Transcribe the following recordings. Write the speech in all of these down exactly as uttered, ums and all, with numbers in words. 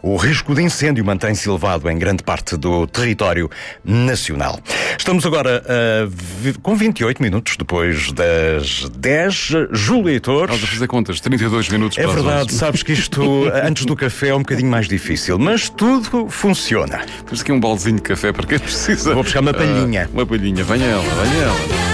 O risco de incêndio mantém-se elevado em grande parte do território nacional. Estamos agora uh, com vinte e oito minutos depois das dez. Júlio Heitor. Estás a fazer contas, trinta e dois minutos É para verdade, as sabes que isto antes do café é um bocadinho mais difícil, mas tudo funciona. Temos aqui um baldezinho de café para quem precisa. Vou buscar uma palhinha. Uh, uma palhinha, venha ela, venha ela.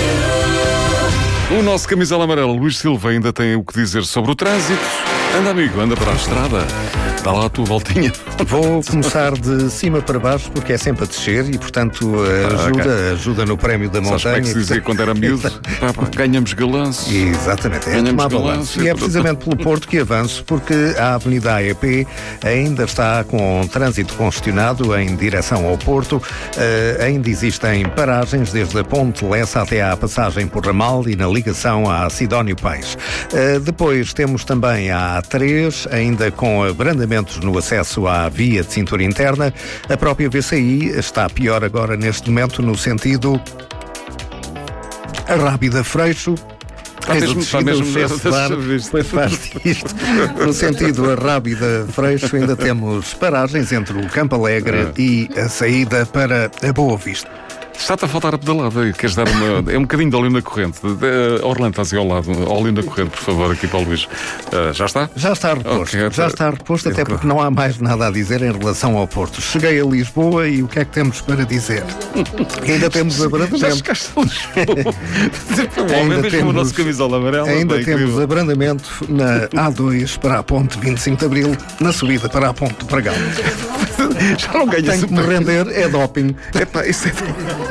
O nosso camisola amarelo, Luís Silva, ainda tem o que dizer sobre o trânsito. Anda, amigo, anda para a estrada. Dá lá a tua voltinha. Vou começar de cima para baixo porque é sempre a descer e, portanto, ajuda, ah, okay. ajuda no prémio da montanha. Sabes como é que se dizia quando era miúdo? Pá, pá, ganhamos galanço. Exatamente, é tomar balanço. E é precisamente pelo Porto que avanço, porque a Avenida A E P ainda está com trânsito congestionado em direção ao Porto. Uh, ainda existem paragens desde a Ponte Lessa até à passagem por Ramal e na ligação à Sidónio Pais. Uh, depois temos também a A três, ainda com abrandamentos no acesso à via de cintura interna. A própria V C I está pior agora neste momento no sentido Rábida Freixo. Está mesmo, está mesmo faz isto. No sentido Rábida Freixo ainda temos paragens entre o Campo Alegre é. e a saída para a Boa Vista. Está-te a faltar a pedalada. Queres dar uma... É um bocadinho de óleo na corrente. Uh, Orlando, estás aí ao lado. Óleo na corrente, por favor, aqui para o Luís. Uh, já está? Já está reposto. Okay, já está reposto, até porque não há mais nada a dizer em relação ao Porto. Cheguei a Lisboa e o que é que temos para dizer? Ainda temos abrandamento. Já chegaste a Lisboa. ainda temos, o nosso camisola amarela. Ainda bem, temos incrível. abrandamento na A dois para a ponte vinte e cinco de Abril, na subida para a ponte do Pragal. Já não ganha Tem que me render, é doping. Epá, isso é...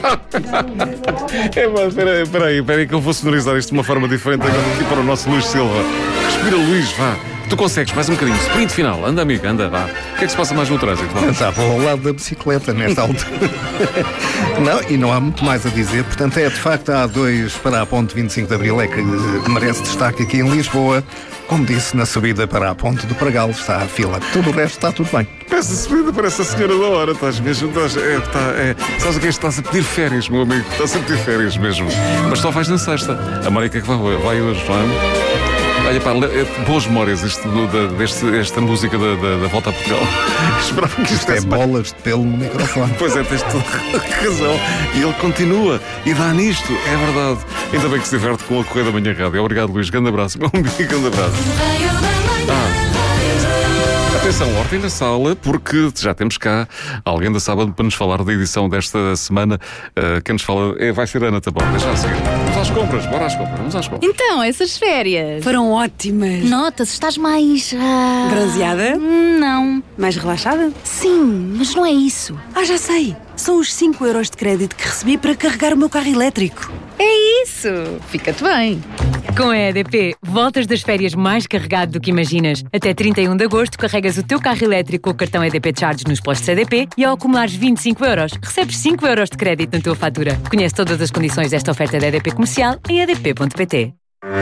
é, mas, espera, espera aí, espera aí que eu vou sonorizar isto de uma forma diferente agora aqui para o nosso Luís Silva. Respira, Luís, vá. Tu consegues, mais um bocadinho. Sprint final. Anda, amigo, anda, vá. O que é que se passa mais no trânsito? Já vou ao lado da bicicleta nesta altura. Não, e não há muito mais a dizer. Portanto, é de facto a A dois para a ponte vinte e cinco de Abril é que merece destaque aqui em Lisboa. Como disse, na subida para a ponte do Pragal está a fila. Tudo o resto está tudo bem. Essa subida parece a senhora da hora. Estás mesmo... Estás, é, tá, é, sabes o que é? Estás a pedir férias, meu amigo. Estás a pedir férias mesmo. Mas só vais na sexta. A Marica que vai, vai hoje, não é? Olha, pá, é, boas memórias isto, da, deste, esta música da, da, da Volta a Portugal. Esperava que isto é bolas de pelo no microfone. Pois é, tens toda razão. E ele continua e dá nisto, é verdade. Ainda bem que se diverte com a Correia da Manhã Rádio. Obrigado, Luís. Grande abraço. Meu amigo, grande abraço. Ah. Atenção, ordem na sala, porque já temos cá alguém da Sábado para nos falar da edição desta semana. Uh, quem nos fala é, vai ser a Ana Taborda. Já a seguir. Vamos às compras, bora às compras, vamos às compras. Então, essas férias foram ótimas. Nota-se, estás mais... Uh... bronzeada? Não. Mais relaxada? Sim, mas não é isso. Ah, já sei. São os cinco euros de crédito que recebi para carregar o meu carro elétrico. É isso! Fica-te bem. Com a E D P, voltas das férias mais carregado do que imaginas. Até trinta e um de agosto, carregas o teu carro elétrico com o cartão E D P Charge nos postos E D P e ao acumulares vinte e cinco euros, recebes cinco euros de crédito na tua fatura. Conhece todas as condições desta oferta da E D P Comercial em e d p ponto p t.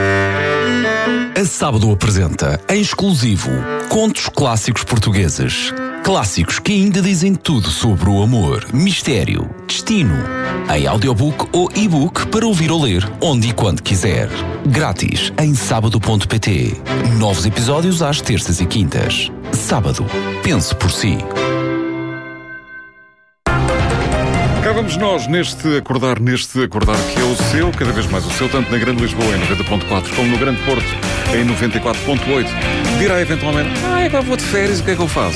A Sábado apresenta, em exclusivo, contos clássicos portugueses. Clássicos que ainda dizem tudo sobre o amor, mistério, destino. Em audiobook ou e-book para ouvir ou ler, onde e quando quiser. Grátis em sábado ponto p t. Novos episódios às terças e quintas. Sábado. Pense por si. Cá vamos nós neste acordar, neste acordar que é o seu, cada vez mais o seu, tanto na Grande Lisboa em noventa ponto quatro como no Grande Porto em noventa e quatro ponto oito. Dirá eventualmente, ah, pá, vou de férias, o que é que eu faço?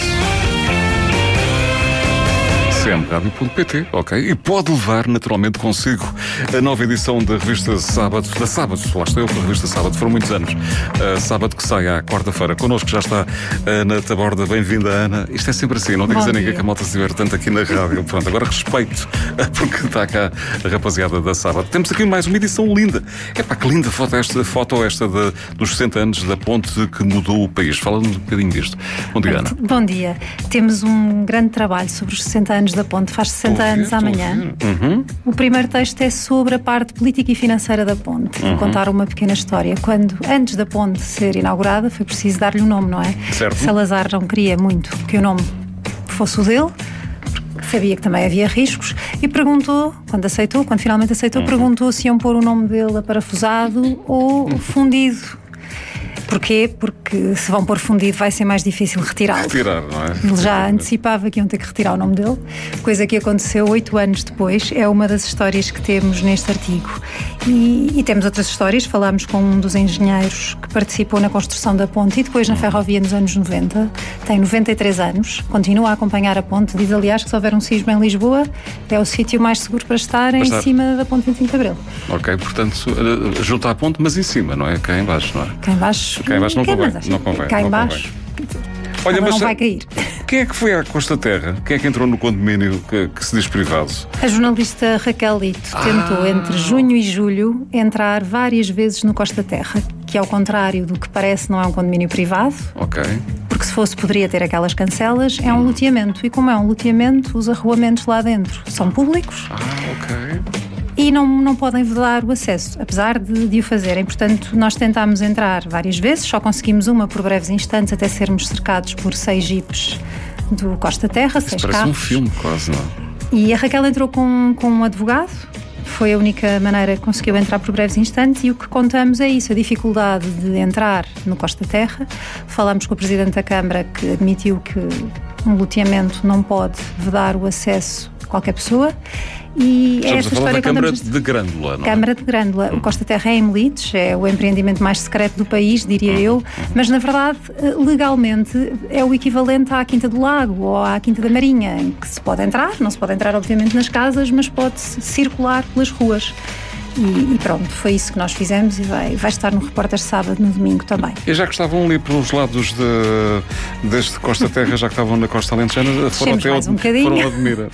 c m rádio ponto p t, ok? E pode levar naturalmente consigo a nova edição da revista Sábado, da Sábado, lá estou eu com a revista Sábado, foram muitos anos. Uh, sábado que sai à quarta-feira. Connosco já está a Ana Taborda, bem-vinda, Ana. Isto é sempre assim, não digas a ninguém que a malta se diverte tanto aqui na rádio. Pronto, agora respeito, porque está cá a rapaziada da Sábado. Temos aqui mais uma edição linda. É pá, que linda foto esta, foto esta de, dos sessenta anos da ponte que mudou o país. Fala-nos um bocadinho disto. Bom dia, Ana. Bom dia. Temos um grande trabalho sobre os sessenta anos da ponte, faz sessenta anos amanhã. Uhum. O primeiro texto é sobre a parte política e financeira da ponte. Vou uhum. contar uma pequena história. Quando, antes da ponte ser inaugurada, foi preciso dar-lhe um nome, não é? Certo. Salazar não queria muito que o nome fosse o dele, porque sabia que também havia riscos, e perguntou, quando aceitou, quando finalmente aceitou, uhum. perguntou se iam pôr o nome dele aparafusado ou fundido. Porquê? Porque se vão pôr fundido vai ser mais difícil retirá-lo. Retirar, não é? Ele já antecipava que iam ter que retirar o nome dele, coisa que aconteceu oito anos depois. É uma das histórias que temos neste artigo. E, e temos outras histórias. Falámos com um dos engenheiros que participou na construção da ponte e depois na ferrovia nos anos noventa. Tem noventa e três anos, continua a acompanhar a ponte. Diz, aliás, que se houver um sismo em Lisboa, é o sítio mais seguro para estar em estar. cima da ponte vinte e cinco de Abril. Ok, portanto, junto à ponte, mas em cima, não é? Cá em baixo, não é? Cá em baixo, cá em baixo não convém. Não convém. Cá em não baixo... Olha, mas não vai cair. Quem é que foi à Costa Terra? Quem é que entrou no condomínio que, que se diz privado? A jornalista Raquel Lito ah. tentou, entre junho e julho, entrar várias vezes no Costa Terra, que, ao contrário do que parece, não é um condomínio privado. Ok. Porque se fosse, poderia ter aquelas cancelas. É um loteamento. E como é um loteamento, os arruamentos lá dentro são públicos. Ah, ok. E não, não podem vedar o acesso, apesar de, de o fazerem. Portanto, nós tentámos entrar várias vezes, só conseguimos uma por breves instantes, até sermos cercados por seis jipes do Costa Terra, seis parece carros. Um filme quase, não é? E a Raquel entrou com, com um advogado, foi a única maneira que conseguiu entrar por breves instantes, e o que contamos é isso, a dificuldade de entrar no Costa Terra. Falámos com o Presidente da Câmara, que admitiu que um loteamento não pode vedar o acesso a qualquer pessoa. E Estamos esta a falar história da Câmara neste... de Grândola, não é? Câmara de Grândola. Hum. O Costa Terra é em Melides, é o empreendimento mais secreto do país, diria hum. eu, mas na verdade, legalmente, é o equivalente à Quinta do Lago ou à Quinta da Marinha, em que se pode entrar, não se pode entrar obviamente nas casas, mas pode-se circular pelas ruas. E, e pronto, foi isso que nós fizemos e vai, vai estar no Repórter sábado, no domingo também. E já que estavam ali pelos lados de, deste Costa Terra, já que estavam na Costa Alentejana, foram até mais ao, um foram ao Admira.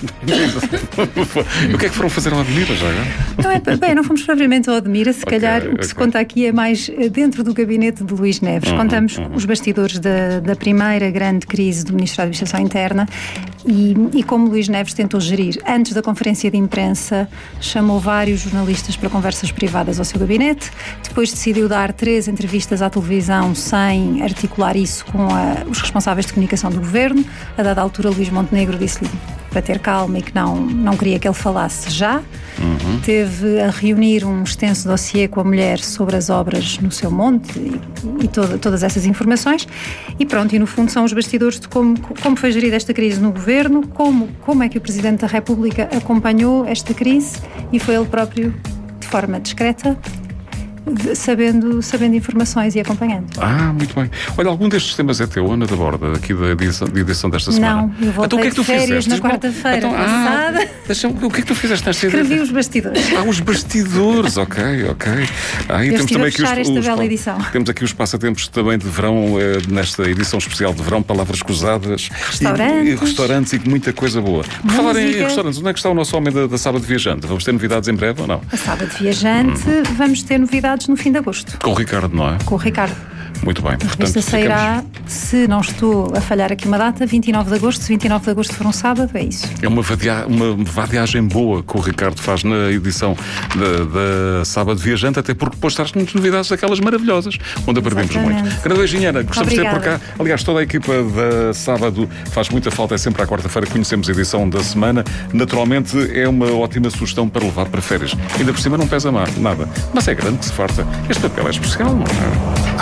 E o que é que foram fazer ao Admira já? Não é, bem, não fomos propriamente ao Admira, se okay, calhar o que okay. se conta aqui é mais dentro do gabinete de Luís Neves. Uhum, Contamos uhum. os bastidores da, da primeira grande crise do Ministério da Administração Interna e, e como Luís Neves tentou gerir. Antes da conferência de imprensa, chamou vários jornalistas para conversas privadas ao seu gabinete, depois decidiu dar três entrevistas à televisão sem articular isso com a, os responsáveis de comunicação do governo. A dada altura, Luís Montenegro disse-lhe para ter calma e que não, não queria que ele falasse já. Uhum. Teve a reunir um extenso dossiê com a mulher sobre as obras no seu monte e, e toda, todas essas informações. E pronto, e no fundo são os bastidores de como, como foi gerida esta crise no governo, como, como é que o Presidente da República acompanhou esta crise e foi ele próprio, de forma discreta, sabendo, sabendo informações e acompanhando. Ah, muito bem. Olha, algum destes temas é teu, Ana da Borda, aqui da edição, da edição desta semana? Não, eu voltei então, o que é que tu de férias fizeste? na quarta-feira então, passada. Ah, deixa-me, o que é que tu fizeste nesta Escrevi os bastidores. Ah, os bastidores, ok, ok. Ah, e eu temos também aqui os, esta os, bela edição. Temos aqui os passatempos também de verão, eh, nesta edição especial de verão, palavras cruzadas. Restaurantes. E, e restaurantes e muita coisa boa. Por Música. Falar em restaurantes, onde é que está o nosso homem da, da Sábado Viajante? Vamos ter novidades em breve ou não? A Sábado Viajante, hum. vamos ter novidades no fim de agosto. Com o Ricardo, não é? Com o Ricardo. Muito bem. A revista sairá, se não estou a falhar aqui uma data, vinte e nove de agosto. Se vinte e nove de agosto for um sábado, é isso. É uma, vadia, uma vadiagem boa que o Ricardo faz na edição da, da Sábado Viajante, até porque depois traz muitas novidades daquelas maravilhosas, onde aprendemos muito. Grande beijinho, Ana. Gostamos de ter por cá. Aliás, toda a equipa da Sábado faz muita falta, é sempre à quarta-feira que conhecemos a edição da semana. Naturalmente, é uma ótima sugestão para levar para férias. Ainda por cima não pesa nada. Mas é grande que se farta. Este papel é especial, não é?